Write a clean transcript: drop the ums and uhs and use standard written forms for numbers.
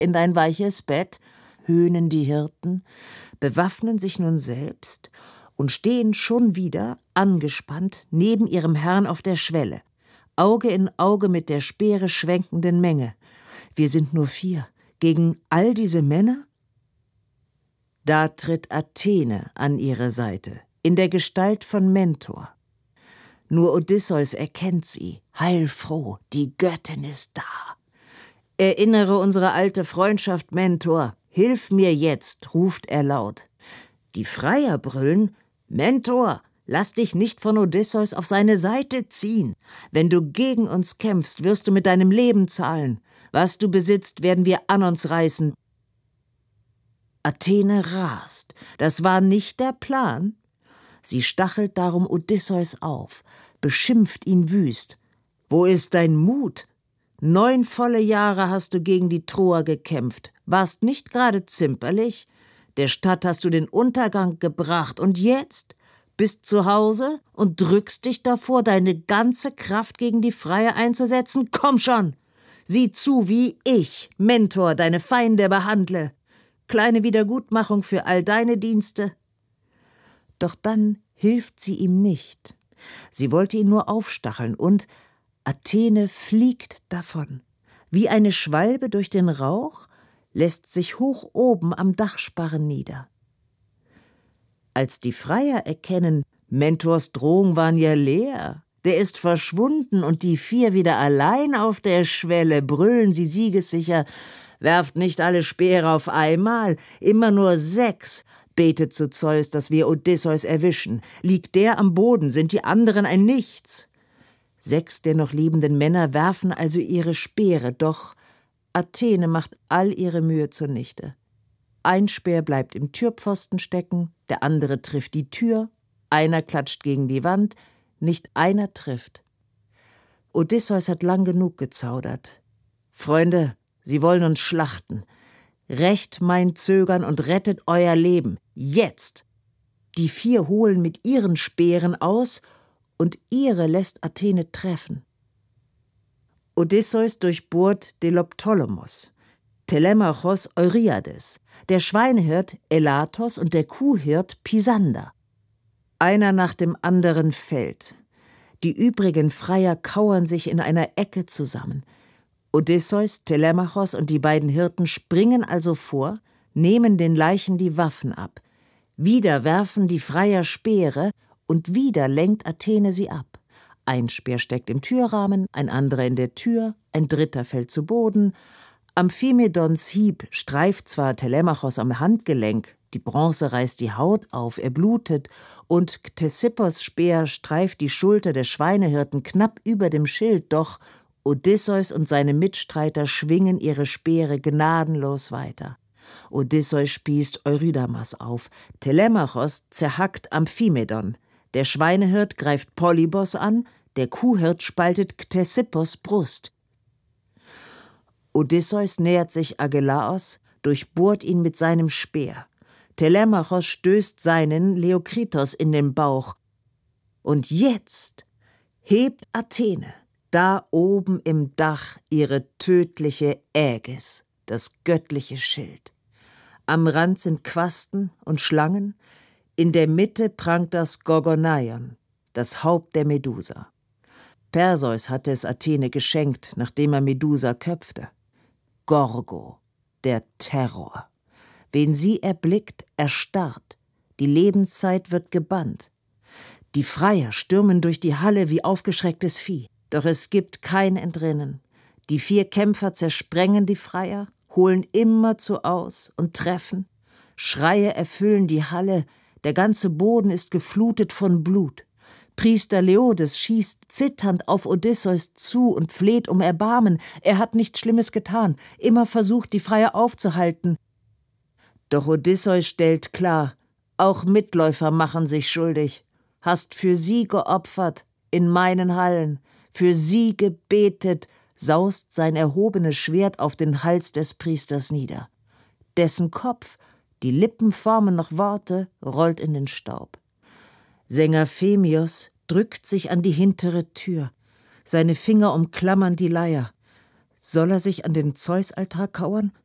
in dein weiches Bett, höhnen die Hirten, bewaffnen sich nun selbst und stehen schon wieder, angespannt, neben ihrem Herrn auf der Schwelle, Auge in Auge mit der Speere schwenkenden Menge. Wir sind nur 4, gegen all diese Männer? Da tritt Athene an ihre Seite, in der Gestalt von Mentor. Nur Odysseus erkennt sie, heilfroh, die Göttin ist da. Erinnere unsere alte Freundschaft, Mentor, hilf mir jetzt, ruft er laut. Die Freier brüllen, Mentor, lass dich nicht von Odysseus auf seine Seite ziehen. Wenn du gegen uns kämpfst, wirst du mit deinem Leben zahlen. Was du besitzt, werden wir an uns reißen. Athene rast. Das war nicht der Plan. Sie stachelt darum Odysseus auf, beschimpft ihn wüst. Wo ist dein Mut? 9 volle Jahre hast du gegen die Troer gekämpft, warst nicht gerade zimperlich. Der Stadt hast du den Untergang gebracht und jetzt bist zu Hause und drückst dich davor, deine ganze Kraft gegen die Freier einzusetzen? Komm schon! Sieh zu, wie ich, Mentor, deine Feinde behandle. Kleine Wiedergutmachung für all deine Dienste. Doch dann hilft sie ihm nicht. Sie wollte ihn nur aufstacheln und Athene fliegt davon. Wie eine Schwalbe durch den Rauch lässt sich hoch oben am Dachsparren nieder. Als die Freier erkennen, Mentors Drohung waren ja leer, der ist verschwunden und die 4 wieder allein auf der Schwelle, brüllen sie siegessicher, werft nicht alle Speere auf einmal, immer nur 6, betet zu Zeus, dass wir Odysseus erwischen. Liegt der am Boden, sind die anderen ein Nichts. 6 der noch lebenden Männer werfen also ihre Speere, doch Athene macht all ihre Mühe zunichte. Ein Speer bleibt im Türpfosten stecken, der andere trifft die Tür, einer klatscht gegen die Wand, nicht einer trifft. Odysseus hat lang genug gezaudert. Freunde, sie wollen uns schlachten. Rächt mein Zögern und rettet euer Leben. Jetzt! Die 4 holen mit ihren Speeren aus und ihre lässt Athene treffen. Odysseus durchbohrt Deloptolemos, Telemachos Euryades, der Schweinehirt Elatos und der Kuhhirt Pisander. Einer nach dem anderen fällt. Die übrigen Freier kauern sich in einer Ecke zusammen. Odysseus, Telemachos und die beiden Hirten springen also vor, nehmen den Leichen die Waffen ab. Wieder werfen die Freier Speere und wieder lenkt Athene sie ab. Ein Speer steckt im Türrahmen, ein anderer in der Tür, ein dritter fällt zu Boden. Amphimedons Hieb streift zwar Telemachos am Handgelenk, die Bronze reißt die Haut auf, er blutet, und Ktesippos Speer streift die Schulter des Schweinehirten knapp über dem Schild, doch Odysseus und seine Mitstreiter schwingen ihre Speere gnadenlos weiter. Odysseus spießt Eurydamas auf, Telemachos zerhackt Amphimedon, der Schweinehirt greift Polybos an, der Kuhhirt spaltet Ktesippos Brust. Odysseus nähert sich Agelaos, durchbohrt ihn mit seinem Speer. Telemachos stößt seinen Leokritos in den Bauch. Und jetzt hebt Athene da oben im Dach ihre tödliche Ägis, das göttliche Schild. Am Rand sind Quasten und Schlangen, in der Mitte prangt das Gorgoneion, das Haupt der Medusa. Perseus hatte es Athene geschenkt, nachdem er Medusa köpfte. Gorgo, der Terror. Wen sie erblickt, erstarrt. Die Lebenszeit wird gebannt. Die Freier stürmen durch die Halle wie aufgeschrecktes Vieh. Doch es gibt kein Entrinnen. Die 4 Kämpfer zersprengen die Freier, holen immerzu aus und treffen. Schreie erfüllen die Halle, der ganze Boden ist geflutet von Blut. Priester Leodes schießt zitternd auf Odysseus zu und fleht um Erbarmen. Er hat nichts Schlimmes getan, immer versucht, die Freier aufzuhalten. Doch Odysseus stellt klar, auch Mitläufer machen sich schuldig. Hast für sie geopfert, in meinen Hallen, für sie gebetet, saust sein erhobenes Schwert auf den Hals des Priesters nieder. Dessen Kopf, die Lippen formen noch Worte, rollt in den Staub. Sänger Phemios drückt sich an die hintere Tür. Seine Finger umklammern die Leier. Soll er sich an den Zeusaltar kauern?